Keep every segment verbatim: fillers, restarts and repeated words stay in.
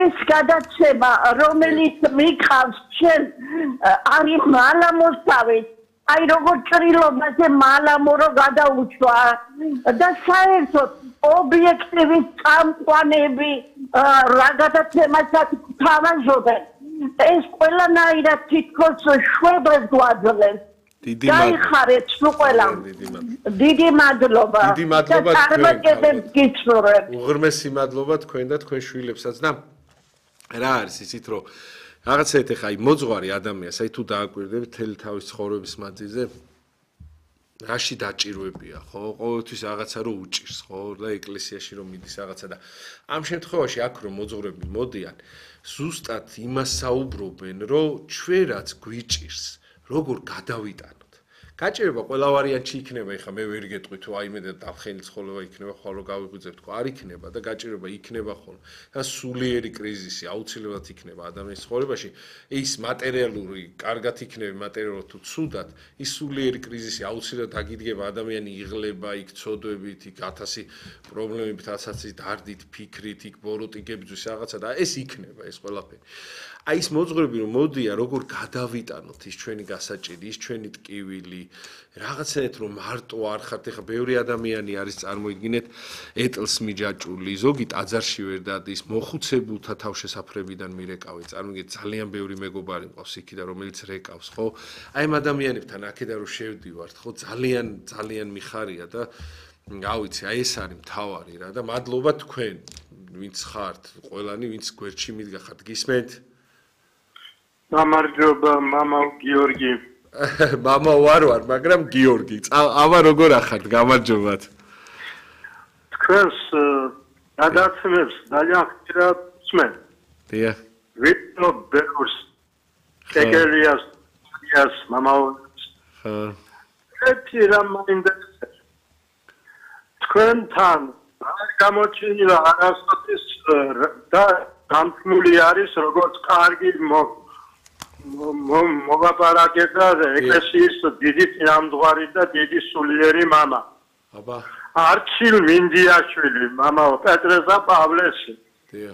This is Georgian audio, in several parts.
ეს გადაცემა, რომელიც მიყავს ჩვენ არის მალამოსავე. Ai როგორ ჭრილობაზე მალამორო გადაუჩვა და საერთოდ ობიექტივის წამყვანები რა გადაცემასაც თავაზობენ. ეს ყველანაირად თითქოს შვედებს გვაძლევს. გაიხარეთ სულ ყველამ. დიდი მადლობა. დიდი მადლობა წარმატებებს გიცნობთ. უღრმესი მადლობა თქვენ და თქვენ შვილებსაც და რა არის იცით რომ რაღაცეთ ახლა აი მოძღვარი ადამიანს აი თუ დააკვირდებით მთელი თავის ცხოვრების მანძილზე რაში დაჭირვებია ხო ყოველთვის რაღაცა რო უჭირს ხო და ეკლესიაში რომ მიდის რაღაცა და ამ შემთხვევაში აქ რომ მოძღვრები მოდიან ზუსტად იმას საუბრობენ რომ ჩვენ რაც გვიჭირს როგორ გადავიტანოთ გაჭირება ყველა ვარიანტში იქნება ეხლა მე ვერ გეტყვი თუ აი მე და დავხენილ ცხოვრება იქნება ხოლმე გავიღვიძებ თქო არ იქნება და გაჭირება იქნება ხოლმე და სულიერი კრიზისი აუცილებლად იქნება ადამიანის ცხოვრებაში ის მატერიალური კარგად იქნება მატერიალურად თუ ცუდად ის სულიერი კრიზისი აუცილებლად აგიდგება ადამიანი იღლება იქ ცოდვებით იქ ათასი პრობლემებით ათასი დარდით ფიქრით იქ ბოროტიკებისთვის რაღაცა და ეს იქნება ეს ყველაფერი აი ეს მოძღვრები რომ მოდიან როგორ გადავიტანოთ ის ჩვენი გასაჭირი ის ჩვენი ტკივილი რაღაცეთ რომ მარტო არ ხართ ეხა ბევრი ადამიანი არის წარმოიდგინეთ ეტლს მიჯაჭული ზოგი ტაძარში ვერ დადის მოხუცებულთა თავშესაფრებიდან მირეკავენ წარმოიდგინეთ ძალიან ბევრი მეგობარი მყავს იქიდან რომელიც რეკავს ხო აი ამ ადამიანებთან აქედან რომ შევდივართ ხო ძალიან ძალიან მიხარია და რა ვიცი აი ეს არის მთავარი რა და მადლობა თქვენ ვინც ხართ ყველანი ვინც გვერდში მიდგახართ გისმენთ გამარჯობა მამა გიორგი მამა ვარ ვარ მაგრამ გიორგი ამა როგორ ახართ გამარჯობათ თქვენს გადაცემებს ძალიან ხშირად ვსმენ დიახ ვიტო ბეროს კეგელიას იას მამა ხო ერთი რამ მაინტერესებს თქვენთან არ გამოჩენილა არასოდეს და გამთმული არის როგორც კარგი მოგაპარაკება ეკლესიის დიდი წინამძღვარი და დიდი სულიერი მამა. აბა. არჩილ მინდიაშვილი, მამა პეტრესა პავლესი. დიახ.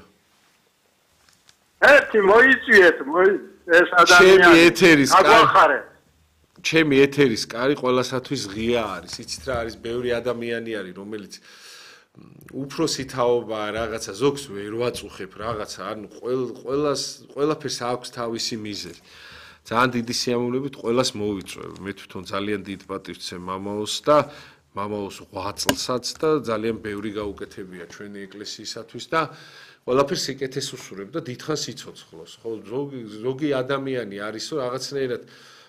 ერთი მოიწვიეთ, ეს ადამიანი. ჩემი ეთერის კარი. ჩემი ეთერის კარი ყველასათვის ღია არის. იცით რა არის, ბევრი ადამიანი არის, რომელიც უფროსი თაობა რაღაცა ზოგს ვერ ვაწუხებ რაღაცა ანუ ყველას ყველაფერს აქვს თავისი მიზეზი ძალიან დიდი სიამოვნებით ყველას მოვიწვევ მე თვითონ ძალიან დიდ პატივს ვცემ მამაოს და მამაოს ოცი წელსაც და ძალიან ბევრი გაუკეთებია ჩვენი ეკლესიისათვის და ყველაფერს იკეთეს უსურებ და დიდხანს იცოცხლოს ხო ზოგი ზოგი ადამიანი არის რომ რაღაცნაირად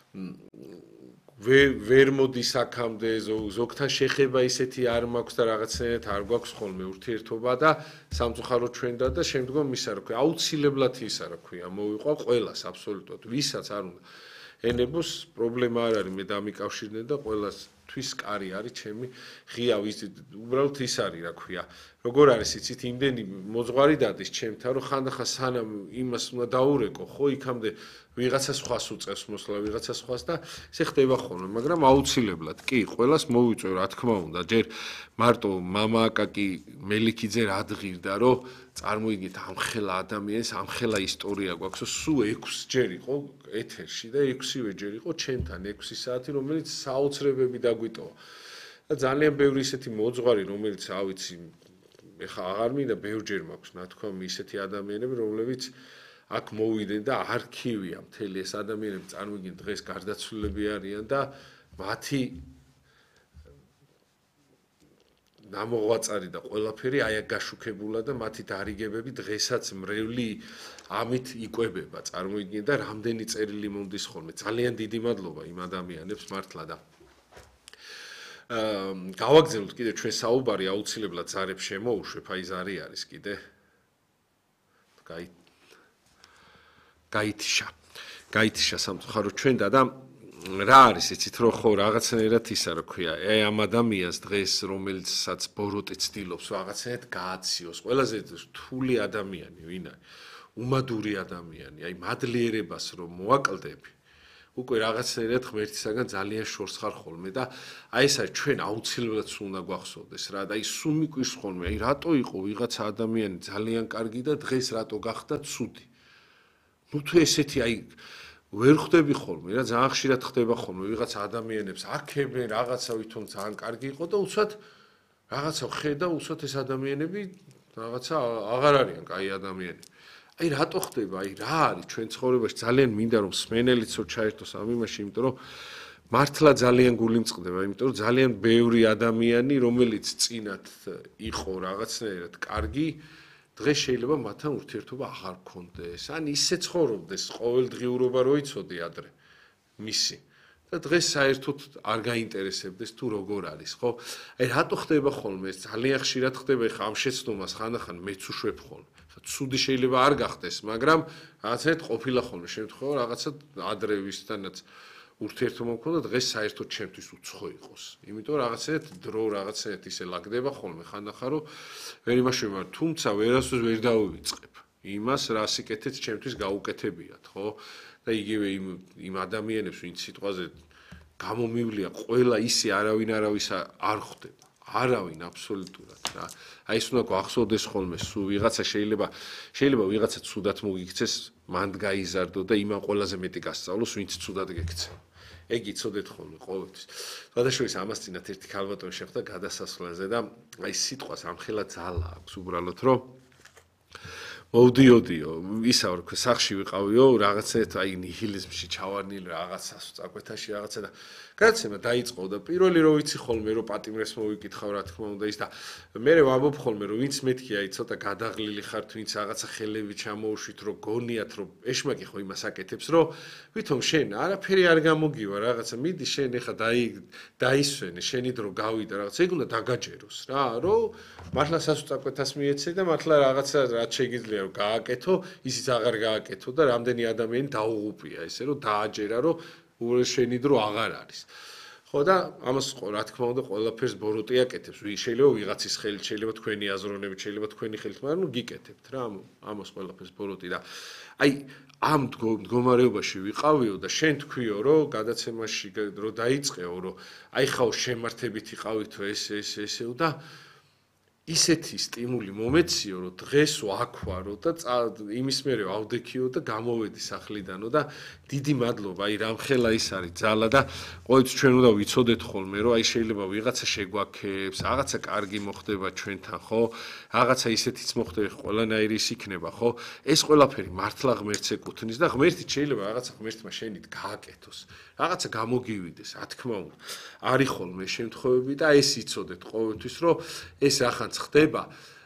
ვერ მოდის აქამდე ზოგთან შეხება ისეთი არ მაქვს და რაღაცნაირად არ გვაქვს ხოლმე ურთიერთობა და სამწუხაროდ ჩვენდა და შემდგომ ისა რა ქვია აუცილებლად ისა რა ქვია მოვიყვა ყველას აბსოლუტურად ვისაც არ უნდა ენებოს პრობლემა არ არის მე დამიკავშირდნენ და ყველას თვის კარი არის ჩემი ღია უბრალოდ ის არის რა ქვია როგორ არის იცით იმდენი მოძღვარი დადის ჩემთან რომ ხანდახან სანამ იმას უნდა დაურეკო ხო იქამდე ვიღაცა სხვას უწევს მოსვლა ვიღაცა სხვას და ესე ხდება ხოლმე მაგრამ აუცილებლად კი ყველას მოვიწვევ რა თქმა უნდა ჯერ მარტო მამა აკაკი მელიქიძე რა დღირდა რომ წარმოიდგინეთ ამხელა ადამიანს ამხელა ისტორია გვაქვს სულ ექვსი ჯერ იყო ეთერში და ექვსივე ჯერ იყო ჩემთან ექვსი საათი რომელიც საოცრებები დაგვიტოვა და ძალიან ბევრი ისეთი მოძღვარი რომელიც რა ვიცი ეხა აღარ მინდა ბევრჯერ მაქვს ნათქვამი ისეთი ადამიანები რომლებიც აქ მოვიდნენ და არქივია მთელი ეს ადამიანები წარმოიდგინეთ დღეს გარდაცვლილები არიან და მათი ნამოღვაწარი და ყველაფერი აი აქ გაშუქებულა და მათი დარიგებები დღესაც მრევლი ამით იკვებება წარმოიდგინეთ და რამდენი წერილი მომდის ხოლმე ძალიან დიდი მადლობა იმ ადამიანებს მართლა და აა გავაგზავნოთ კიდე ჩვენ საუბარი აუცილებლად ზარებს შემოუშვებ აი ზარი არის კიდე გაი გაითიშა გაითიშა სამწუხაროდ ჩვენდა და რა არის იცით რომ ხო რაღაცნაირად ისა რა ქვია აი ამ ადამიანს დღეს რომელსაც ბოროტი ცდილობს რაღაცნაირად გააციოს ყველაზე რთული ადამიანი ვინ არის უმადური ადამიანი აი მადლიერებას რომ მოაკლდები უკვე რაღაცნაირად ღმერთისაგან ძალიან შორს ხარ ხოლმე და აი ეს არის ჩვენ აუცილებლად უნდა გვახსოვდეს რა და აი სულ მიკვირს ხოლმე აი რატო იყო ვიღაცა ადამიანი ძალიან კარგი და დღეს რატო გახდა ცუდი ну თუ ესეთი აი ვერ ხვდები ხოლმე რა ძალიან ხშირად ხდება ხოლმე ვიღაც ადამიანებს აქებენ რაღაცა ვითომ ძალიან კარგი იყო და უცბად რაღაცა ხედა უცბად ეს ადამიანები რაღაცა აღარ არიან კაი ადამიანები აი რატო ხდება აი რა არის ჩვენ ცხოვრებაში ძალიან მინდა რომ სმენელიცო ჩაერთოს ამ იმაში იმიტომ რომ მართლა ძალიან გული მწყდება იმიტომ რომ ძალიან ბევრი ადამიანი რომელიც წინათ იყო რაღაცნაირად კარგი დღეს შეიძლება მათთან ურთიერთობა აღარ გქონდეს ან ისე ცხოვრობდეს ყოველდღიურობა რო იცოდი ადრე მისი და დღეს საერთოდ არ გაინტერესებდეს თუ როგორ არის ხო აი რატო ხდება ხოლმე ეს ძალიან ხშირად ხდება ხა ამ შეცდომას ხანდახან მეც უშვებ ხოლმე ცუდი შეიძლება არ გახდეს მაგრამ რაღაცეთ ყოფილა ხოლმე შემთხვევა რაღაცა ადრე ვისთანაც ურთიერთობა მქონდა დღეს საერთოდ ჩემთვის უცხო იყოს იმიტომ რაღაცეთ დრო რაღაცეთ ისე ლაგდება ხოლმე ხანდახან რომ ვერ იმაშოვა თუმცა ვერასდროს ვერ დავივიწყებ იმას რა სიკეთეც ჩემთვის გაუკეთებიათ ხო და იგივე იმ იმ ადამიანებს ვინც სიტყვაზე გამომივლია ყველა ისე არავინ არავის არ ხვდება არავინ აბსოლუტურად რა აი ეს უნდა გვახსოვდეს ხოლმე სულ ვიღაცა შეიძლება შეიძლება ვიღაცა ცუდად მოგიქცეს მანდ გაიზარდო და იმან ყველაზე მეტი გასწავლოს ვინც ცუდად გექცე ეგ იცოდეთ ხოლმე ყოველთვის გადაშოვის ამას წინათ ერთი ქალბატონი შეხვდა გადასასვლელზე და აი სიტყვას ამხელა ძალა აქვს უბრალოდ რომ მოვდიოდიო ისა ვარ სახში ვიყავიო რაღაცეთ აი ნიჰილიზმში ჩავარნილი რაღაცას წაკვეთაში რაღაცა და გადაცემა დაიწყო და პირველი რო ვიცი ხოლმე რომ პატიმრებს მოვიკითხავ რა თქმა უნდა ის და მე ვამბობ ხოლმე რომ ვინც მეთქი აი ცოტა გადაღლილი ხართ ვინც რაღაცა ხელები ჩამოუშვით რომ გონიათ რომ ეშმაკი ხო იმას აკეთებს რომ ვითომ შენ არაფერი არ გამოგივა რაღაცა მიდი შენ ეხა დაი დაისვენე შენი დრო გავიდა რაღაცა ეგ უნდა დაგაჯეროს რა რომ მართლა სასწაკვეთას მიეცე და მართლა რაღაცა რაც შეგიძლია რომ გააკეთო ისიც აღარ გააკეთო და რამდენი ადამიანი დაუღუპია ესე რომ დააჯერა რომ შენი დრო აღარ არის ხო და ამას რა თქმა უნდა ყველაფერს ბოროტი აკეთებს შეიძლება ვიღაცის ხელით შეიძლება თქვენი აზროვნებით შეიძლება თქვენი ხელით მაგრამ ნუ გიკეთებთ რა ამას ყველაფერს ბოროტი და აი ამ მდგომარეობაში ვიყავიო და შენ თქვიო რომ გადაცემაში რომ დაიწყეო რომ აი ხაო შემართებით იყავითო ესე ესე ესეო და ისეთი სტიმული მომეციო რომ დღეს ვაქვარო და იმის მერე ავდექიო და გამოვედი სახლიდანო და დიდი მადლობა აი რამხელა ის არის ძალა და ყოველთვის ჩვენ უნდა ვიცოდეთ ხოლმე რომ აი შეიძლება ვიღაცა შეგვაქებს რაღაცა კარგი მოხდება ჩვენთან ხო რაღაცა ისეთიც მოხდება ყველანაირი ის იქნება ხო ეს ყველაფერი მართლა ღმერთს ეკუთვნის და ღმერთი შეიძლება რაღაცა ღმერთმა შენით გააკეთოს რაღაცა გამოგივიდეს რა თქმა უნდა არის ხოლმე შემთხვევები და ეს იცოდეთ ყოველთვის რომ ეს ახანც ხდება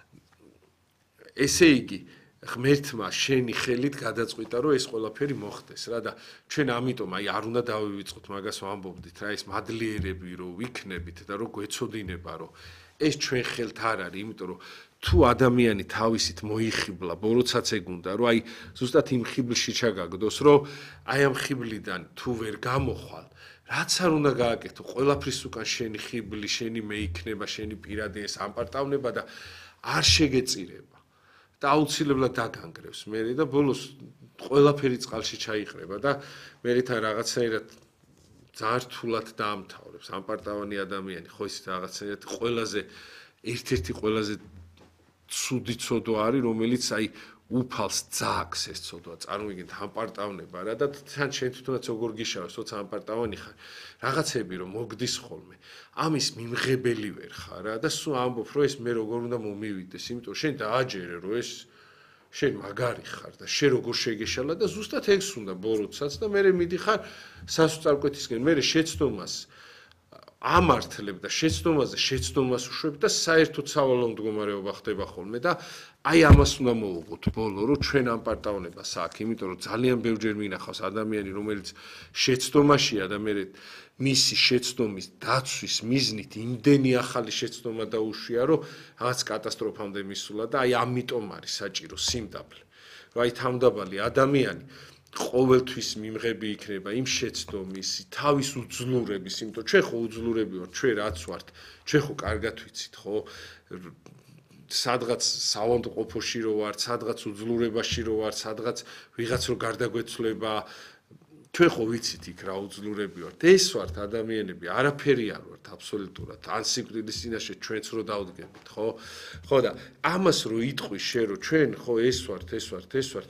ესე იგი ღმერთმა შენი ხელით გადაწყვიტა რომ ეს ყველაფერი მოხდეს რა და ჩვენ ამიტომ აი არ უნდა დავივიწყოთ მაგას ვამბობდით რა ეს მადლიერები რომ ვიქნებით და რომ გვეცოდინება რომ ეს ჩვენ ხელთ არ არის იმიტომ რომ თუ ადამიანი თავისით მოიხიბლა ბოროტსაც ეგ უნდა რომ აი ზუსტად იმ ხიბლში ჩაგაგდოს რომ აი ამ ხიბლიდან თუ ვერ გამოხვალ რაც არ უნდა გააკეთო ყველაფრის უკან შენი ხიბლი შენი მეიქნება შენი პირადი ეს ამპარტავნება და არ შეგეწირება და აუცილებლად დაგანგრევს მე და ბოლოს ყველაფერი წყალში ჩაიყრება და მე თან რაღაცაირად ძალიან რთულად დაამთავრებს ამპარტავანი ადამიანი ხო ის რაღაცაირად ყველაზე ერთ-ერთი ყველაზე ცუდი ცოდვა არის რომელიც აი უფალს ძაaks ეს ცოდვა წარმოვიგეთ ამპარტავნება რა და თან შენ თვითონაც როგორ გიშავეს თორე ამპარტავანი ხარ რაღაცები რომ მოგდის ხოლმე ამის მიმღებელი ვერ ხარ რა და სულ ამბობ რომ ეს მე როგორ უნდა მომივიდეს იმიტომ შენ დააჯერე რომ ეს შენ მაგარი ხარ და შენ როგორ შეგეშალა და ზუსტად ეგს უნდა ბოროტსაც და მე მიდიხარ სასწაკვეთისკენ მე შეცდომას ამართლებ და შეცდომაზე შეცდომას უშვებ და საერთოდ სავალალო მდგომარეობა ხდება ხოლმე და აი ამას უნდა მოვუღოთ ბოლო რომ ჩვენ ამპარტავნებას აქვს იმიტომ რომ ძალიან ბევრჯერ მინახავს ადამიანი რომელიც შეცდომაშია და მე მისი შეცდომის დაცვის მიზნით იმდენი ახალი შეცდომა დაუშვია რომ რაღაც კატასტროფამდე მისულა და აი ამიტომ არის საჭირო სიმდაბლე რომ აი თავდაბალი ადამიანი ყოველთვის მიმღები იქნება იმ შეცდომის თავის უძლურების იმიტომ ჩვენ ხო უძლურები ვართ ჩვენ რაც ვართ ჩვენ ხო კარგად ვიცით ხო სადღაც საავადმყოფოში რო ვართ სადღაც უძლურებაში რო ვართ სადღაც ვიღაც რო გარდაგვეცლება ჩვენ ხო ვიცით იქ რა უძლურები ვართ. ეს ვართ ადამიანები, არაფერი არ ვართ აბსოლუტურად. ან სიკვდილის წინაშე ჩვენც რო დავდგებით, ხო? ხო და ამას რო იტყვი შენ რო ჩვენ ხო ეს ვართ, ეს ვართ, ეს ვართ.